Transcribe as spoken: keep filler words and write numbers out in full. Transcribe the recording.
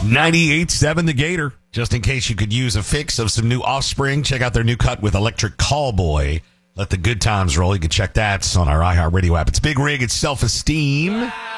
ninety-eight point seven The Gator. Just in case you could use a fix of some new Offspring, check out their new cut with Electric Callboy. Let the good times roll. You can check that on our iHeartRadio app. It's Big Rig. It's Self-Esteem.